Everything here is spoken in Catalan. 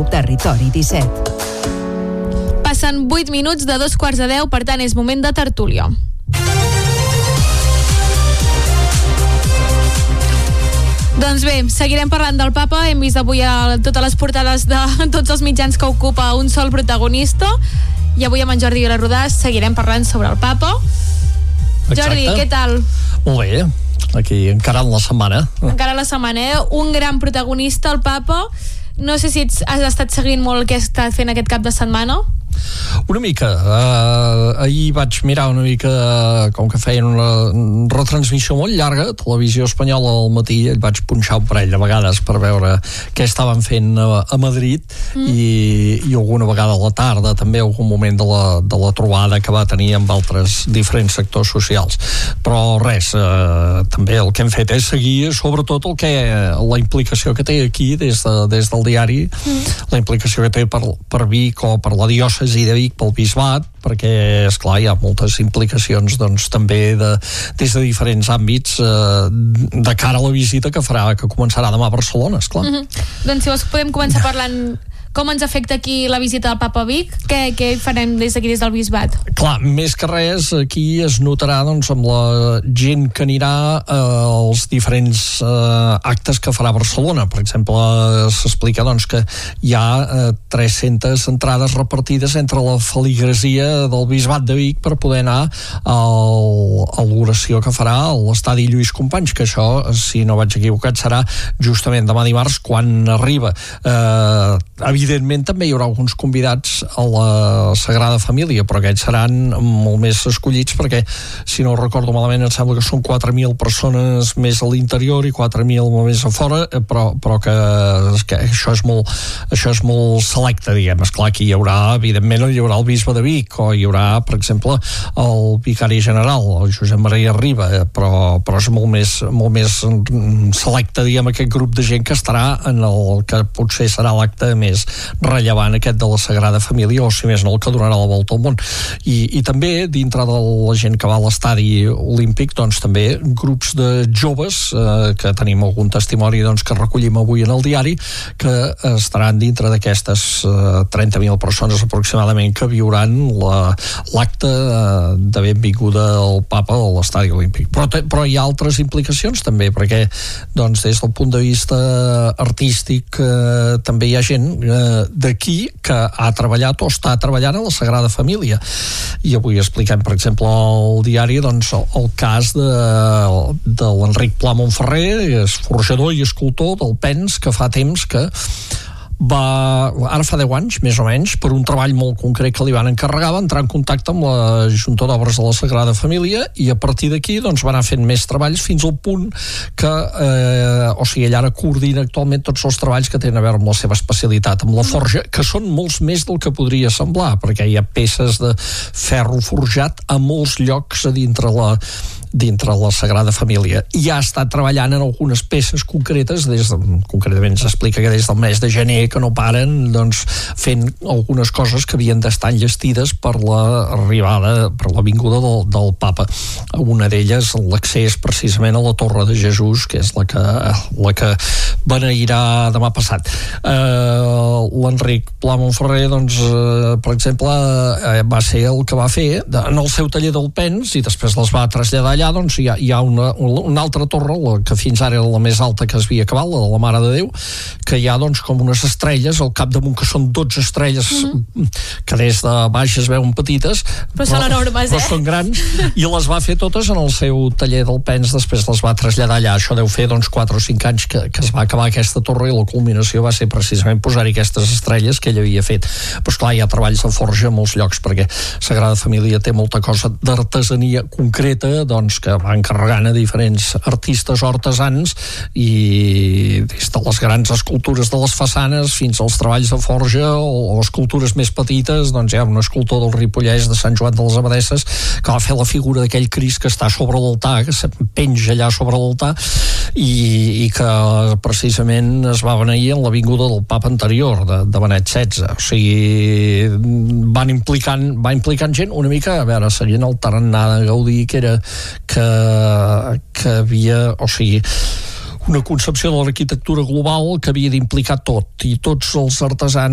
Territori 17. Passen 8 minuts de 2:15, per tant és moment de tertúlia. Doncs bé, seguirem parlant del papa. Hem vist avui a totes les portades de tots els mitjans que ocupa un sol protagonista, i avui amb en Jordi Vilarrodà seguirem parlant sobre el papa. Exacte. Jordi, què tal? Molt bé, aquí encarant la setmana. Encara la setmana, Un gran protagonista, el papa. No sé si has estat seguint molt el que ha estat fent aquest cap de setmana. Una mica. Ahir vaig mirar una mica, com que feien una retransmissió molt llarga, Televisió Espanyola al matí, el vaig punxar un parell de vegades per veure què estaven fent a Madrid, i alguna vegada a la tarda també algun moment de la trobada que va tenir amb altres diferents sectors socials. Però res, també el que hem fet és seguir sobretot la implicació que té aquí des del diari, la implicació que té per Vic o per la diòcesi de Vic, pel bisbat, perquè, esclar, hi ha moltes implicacions doncs, també des de diferents àmbits de cara a la visita que començarà demà a Barcelona, esclar. Doncs si vols podem començar parlant com ens afecta aquí la visita del papa a Vic. Què farem des d'aquí, des del bisbat? Clar, més que res, aquí es notarà doncs, amb la gent que anirà als diferents actes que farà Barcelona. Per exemple, s'explica doncs, que hi ha 300 entrades repartides entre la feligresia del bisbat de Vic per poder anar a l'oració que farà a l'estadi Lluís Companys, que això, si no vaig equivocat, serà justament demà dimarts quan arriba. Evidentment també hi haurà alguns convidats a la Sagrada Família, però aquests seran molt més escollits perquè, si no recordo malament, em sembla que són 4.000 persones més a l'interior i 4.000 més a fora, però que això és molt selecte, diguem. Esclar, aquí evidentment hi haurà el bisbe de Vic, o hi haurà, per exemple, el vicari general, el Josep Maria Riba, però és molt més selecte, diguem, aquest grup de gent que estarà en el que potser serà l'acte més rellevant, aquest de la Sagrada Família, o si més no el que donarà la volta al món. I també dintre de la gent que va a l'estadi olímpic, doncs també grups de joves, que tenim algun testimoni doncs, que recollim avui en el diari, que estaran dintre d'aquestes 30.000 persones aproximadament que viuran l'acte de benvinguda al papa a l'estadi olímpic. Però hi ha altres implicacions també, perquè doncs, des del punt de vista artístic també hi ha gent d'aquí que ha treballat o està treballant a la Sagrada Família, i avui expliquem, per exemple, al diari doncs, el cas de l'Enric Pla Montferrer, és forjador i escultor del Pens, que fa temps que ara fa 10 anys, més o menys, per un treball molt concret que li van encarregar, va entrar en contacte amb la Junta d'Obres de la Sagrada Família, i a partir d'aquí doncs, va anar fent més treballs fins al punt que ell ara coordina actualment tots els treballs que tenen a veure amb la seva especialitat, amb la forja, que són molts més del que podria semblar, perquè hi ha peces de ferro forjat a molts llocs a dintre la Sagrada Família, i ha estat treballant en algunes peces concretes, concretament s'explica que des del mes de gener que no paren doncs, fent algunes coses que havien d'estar enllestides per l'arribada, per la vinguda del papa. Una d'elles, l'accés precisament a la Torre de Jesús, que és la que beneirà demà passat. L'Enric Pla Montferrer, doncs, per exemple, va ser el que va fer en el seu taller del Pens, i després les va traslladar allà. Doncs hi ha una altra torre, la que fins ara era la més alta que es havia acabat, la de la Mare de Déu, que hi ha doncs com unes estrelles al capdamunt, que són 12 estrelles que des de baix es veuen petites, però són enormes, però són grans, i les va fer totes en el seu taller del Pens, després les va traslladar allà. Això deu fer doncs 4 o 5 anys que es va acabar aquesta torre, i la culminació va ser precisament posar-hi aquestes estrelles que ell havia fet. Però esclar, hi ha treballs de forja a molts llocs, perquè Sagrada Família té molta cosa d'artesania concreta, doncs que va encarregant a diferents artistes o artesans, i des de les grans escultures de les façanes fins als treballs de forja o escultures més petites. Doncs hi ha un escultor del Ripollès, de Sant Joan de les Abadesses, que va fer la figura d'aquell Crist que està sobre l'altar, que penja allà sobre l'altar, i que precisament es va beneir en la vinguda del papa anterior, de Benet XVI. O sigui, va implicant gent una mica, a veure, serien el tarannà de Gaudí, que era que havia, o sigui, una concepció de l'arquitectura global que havia d'implicar tot, i tots els artesans